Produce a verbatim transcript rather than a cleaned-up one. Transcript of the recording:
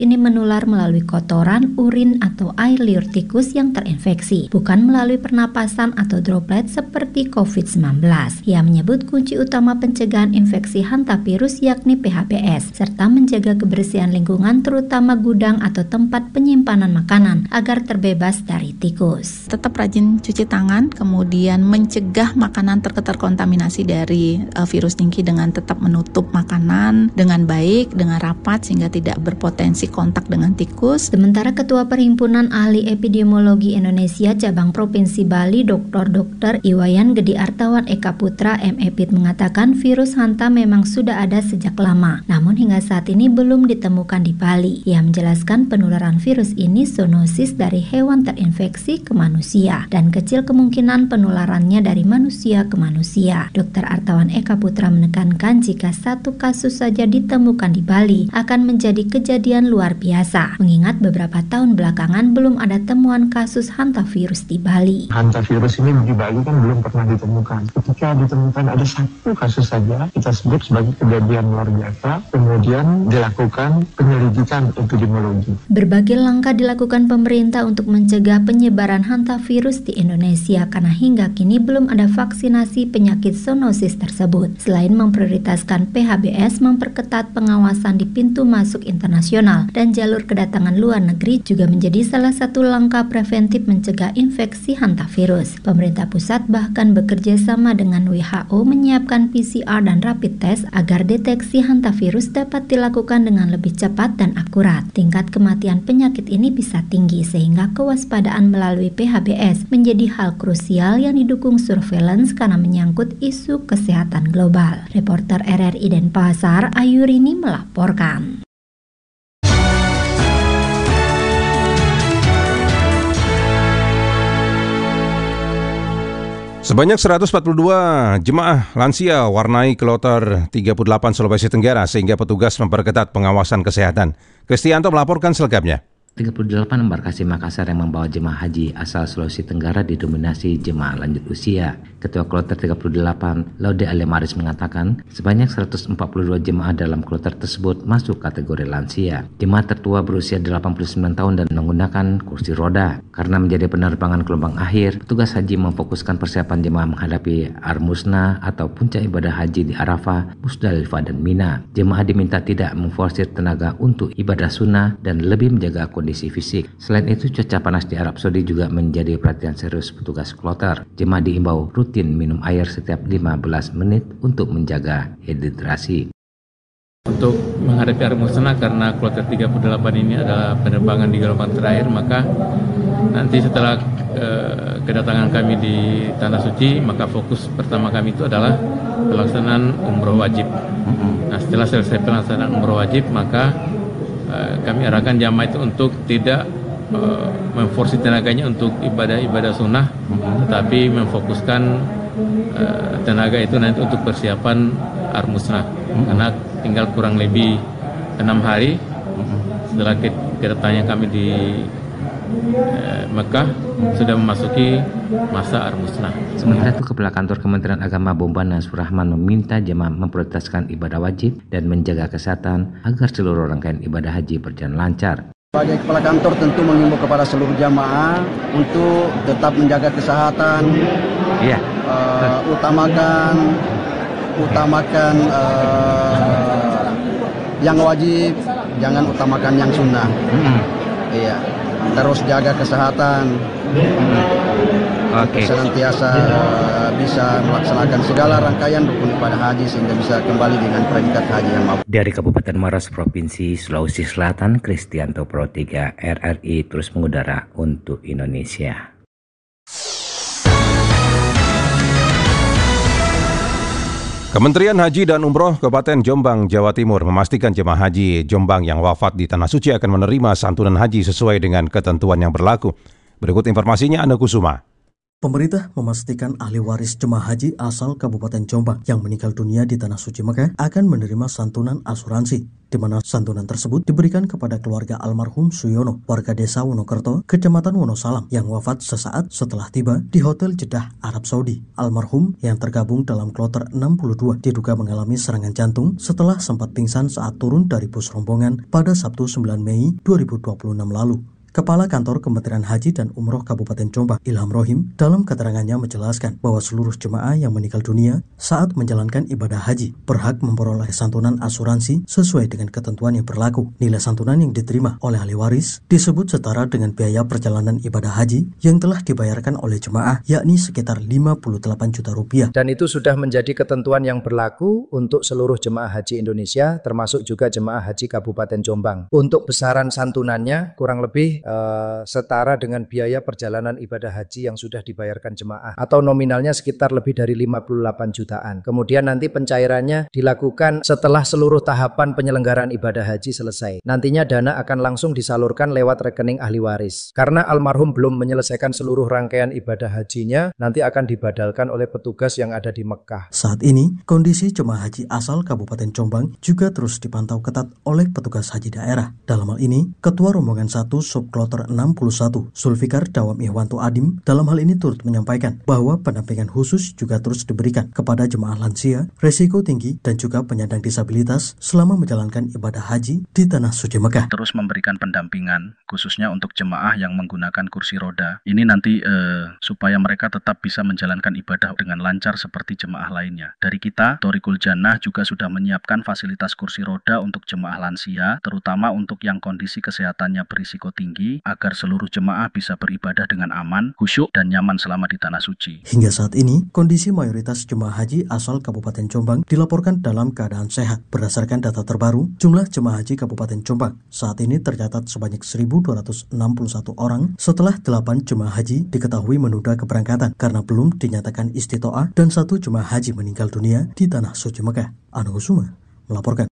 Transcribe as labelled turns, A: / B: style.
A: ini menular melalui kotoran, urin, atau air liur tikus yang terinfeksi, bukan melalui pernapasan atau droplet seperti covid sembilan belas. Ia menyebut kunci utama pencegahan infeksi hantavirus yakni P H B S, serta menjaga kebersihan lingkungan terutama gudang atau tempat penyimpanan makanan agar terbebas dari tikus.
B: Tetap rajin cuci tangan, kemudian mencegah makanan terkontaminasi dari uh, virus dengki dengan tetap menutup makanan dengan baik, dengan rapat sehingga tidak berpotensi kontak dengan tikus.
A: Sementara Ketua Perhimpunan Ahli Epidemiologi Indonesia Cabang Provinsi Bali, Doktor Dokter Iwayan Gedi Artawan Eka Putra M E P I D mengatakan virus hanta memang sudah ada sejak lama, namun hingga saat ini belum ditemukan di Bali. Ia menjelaskan penularan virus ini zoonosis dari hewan terinfeksi ke manusia dan kecil kemungkinan penularannya dari manusia ke manusia. Dokter Artawan Eka Putra menekankan jika satu kasus saja ditemukan di Bali akan menjadi kejadian luar luar biasa, mengingat beberapa tahun belakangan belum ada temuan kasus hantavirus di Bali.
C: Hantavirus ini di Bali kan belum pernah ditemukan. Ketika ditemukan ada satu kasus saja, kita sebut sebagai kejadian luar biasa, kemudian dilakukan penyelidikan epidemiologi.
A: Berbagai langkah dilakukan pemerintah untuk mencegah penyebaran hantavirus di Indonesia karena hingga kini belum ada vaksinasi penyakit zoonosis tersebut. Selain memprioritaskan P H B S, memperketat pengawasan di pintu masuk internasional dan jalur kedatangan luar negeri juga menjadi salah satu langkah preventif mencegah infeksi hantavirus. Pemerintah pusat bahkan bekerja sama dengan W H O menyiapkan P C R dan rapid test agar deteksi hantavirus dapat dilakukan dengan lebih cepat dan akurat. Tingkat kematian penyakit ini bisa tinggi sehingga kewaspadaan melalui P H B S menjadi hal krusial yang didukung surveillance karena menyangkut isu kesehatan global. Reporter R R I Denpasar, Ayurini melaporkan.
D: Sebanyak seratus empat puluh dua jemaah lansia warnai Kloter tiga puluh delapan Sulawesi Tenggara sehingga petugas memperketat pengawasan kesehatan. Kristianto melaporkan selengkapnya.
E: tiga puluh delapan embarkasi Makassar yang membawa jemaah haji asal Sulawesi Tenggara didominasi jemaah lanjut usia. Ketua Kloter tiga puluh delapan, Laude Alemaris mengatakan sebanyak seratus empat puluh dua jemaah dalam kloter tersebut masuk kategori lansia. Jemaah tertua berusia delapan puluh sembilan tahun dan menggunakan kursi roda. Karena menjadi penerbangan gelombang akhir, petugas haji memfokuskan persiapan jemaah menghadapi Armusna atau puncak ibadah haji di Arafah, Musdalifah, dan Mina. Jemaah diminta tidak memforsir tenaga untuk ibadah sunnah dan lebih menjaga kondisi fisik. Selain itu, cuaca panas di Arab Saudi juga menjadi perhatian serius petugas kloter. Jemaah diimbau rutin minum air setiap lima belas menit untuk menjaga hidrasi.
F: Untuk menghadapi Armusna karena kloter tiga puluh delapan ini adalah penerbangan di gelombang terakhir, maka nanti setelah eh, kedatangan kami di Tanah Suci, maka fokus pertama kami itu adalah pelaksanaan umroh wajib. Nah, setelah selesai pelaksanaan umroh wajib, maka kami arahkan jamaah itu untuk tidak uh, memforsi tenaganya untuk ibadah-ibadah sunnah, tetapi memfokuskan uh, tenaga itu nanti untuk persiapan Armusna, karena tinggal kurang lebih enam hari setelah kedatangan kami di uh, Mekah sudah memasuki masa Armusna.
E: Sementara itu, Kepala Kantor Kementerian Agama Bombana Surahman meminta jemaah memprioritaskan ibadah wajib dan menjaga kesehatan agar seluruh rangkaian ibadah haji berjalan lancar.
G: Sebagai Kepala Kantor tentu mengimbau kepada seluruh jamaah untuk tetap menjaga kesehatan,
E: ya.
G: uh, utamakan utamakan uh, yang wajib, jangan utamakan yang sunnah. Mm-hmm. Iya. Terus jaga kesehatan,
E: okay.
G: senantiasa bisa melaksanakan segala rangkaian rukun ibadah haji sehingga bisa kembali dengan predikat haji yang mabrur.
E: Dari Kabupaten Maros, Provinsi Sulawesi Selatan, Kristianto Pro tiga R R I terus mengudara untuk Indonesia.
D: Kementerian Haji dan Umroh Kabupaten Jombang, Jawa Timur memastikan jemaah haji Jombang yang wafat di Tanah Suci akan menerima santunan haji sesuai dengan ketentuan yang berlaku. Berikut informasinya, Anda Kusuma.
H: Pemerintah memastikan ahli waris jemaah haji asal Kabupaten Jombang yang meninggal dunia di Tanah Suci Mekah akan menerima santunan asuransi, di mana santunan tersebut diberikan kepada keluarga almarhum Suyono, warga desa Wonokerto, Kecamatan Wonosalam, yang wafat sesaat setelah tiba di Hotel Jeddah, Arab Saudi. Almarhum yang tergabung dalam kloter enam puluh dua diduga mengalami serangan jantung setelah sempat pingsan saat turun dari bus rombongan pada Sabtu sembilan Mei dua ribu dua puluh enam lalu. Kepala Kantor Kementerian Haji dan Umroh Kabupaten Jombang, Ilham Rohim, dalam keterangannya menjelaskan bahwa seluruh jemaah yang meninggal dunia saat menjalankan ibadah haji berhak memperoleh santunan asuransi sesuai dengan ketentuan yang berlaku. Nilai santunan yang diterima oleh ahli waris disebut setara dengan biaya perjalanan ibadah haji yang telah dibayarkan oleh jemaah, yakni sekitar lima puluh delapan juta rupiah.
I: Dan itu sudah menjadi ketentuan yang berlaku untuk seluruh jemaah haji Indonesia, termasuk juga jemaah haji Kabupaten Jombang. Untuk besaran santunannya kurang lebih Uh, setara dengan biaya perjalanan ibadah haji yang sudah dibayarkan jemaah, atau nominalnya sekitar lebih dari lima puluh delapan jutaan. Kemudian nanti pencairannya dilakukan setelah seluruh tahapan penyelenggaraan ibadah haji selesai. Nantinya dana akan langsung disalurkan lewat rekening ahli waris. Karena almarhum belum menyelesaikan seluruh rangkaian ibadah hajinya, nanti akan dibadalkan oleh petugas yang ada di Mekah.
H: Saat ini, kondisi jemaah haji asal Kabupaten Jombang juga terus dipantau ketat oleh petugas haji daerah. Dalam hal ini, Ketua Rombongan satu Sub Kloter enam puluh satu, Zulfikar Dawam Ihwanto Adim, dalam hal ini turut menyampaikan bahwa pendampingan khusus juga terus diberikan kepada jemaah lansia, risiko tinggi, dan juga penyandang disabilitas selama menjalankan ibadah haji di Tanah Suci Mekah.
J: Terus memberikan pendampingan, khususnya untuk jemaah yang menggunakan kursi roda. Ini nanti eh, supaya mereka tetap bisa menjalankan ibadah dengan lancar seperti jemaah lainnya. Dari kita, Thoriqul Jannah juga sudah menyiapkan fasilitas kursi roda untuk jemaah lansia, terutama untuk yang kondisi kesehatannya berisiko tinggi, agar seluruh jemaah bisa beribadah dengan aman, khusyuk, dan nyaman selama di Tanah Suci.
H: Hingga saat ini, kondisi mayoritas jemaah haji asal Kabupaten Jombang dilaporkan dalam keadaan sehat. Berdasarkan data terbaru, jumlah jemaah haji Kabupaten Jombang saat ini tercatat sebanyak seribu dua ratus enam puluh satu orang setelah delapan jemaah haji diketahui menunda keberangkatan karena belum dinyatakan istitoah dan satu jemaah haji meninggal dunia di Tanah Suci Mekah. Anu Husuma melaporkan.